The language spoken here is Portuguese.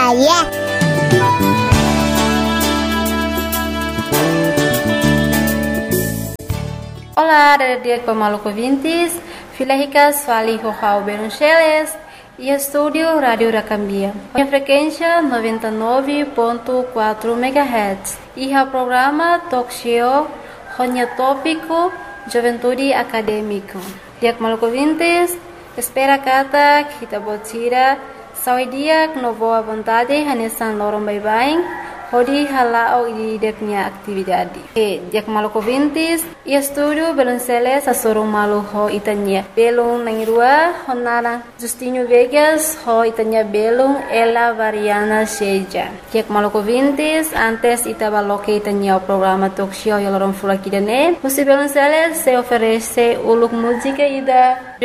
yeah. Olá, dia Maluco Vintes, Filaricas, Fali Rojao Beruncheles e estúdio Rádio Racambia. A frequência 99.4 MHz e o programa Talk Show Ronya Tópico Juventude Acadêmico. Dia Maluco Vintes, espera kata kita botira saudia no boa vontade hanesan lorong bye-bye. Hodi halao ideknya atividade. Dia Maluco Vintes e estúdio Belonceles a sorong malu ho itanya. Belong nangirua honara Justinho Vegas ho itanya belong ela variana seja. Dia Maluco Vintes antes itabaloque itanya o programa talk show yolorong fulakidane. Você Belonceles se oferece uluk música ida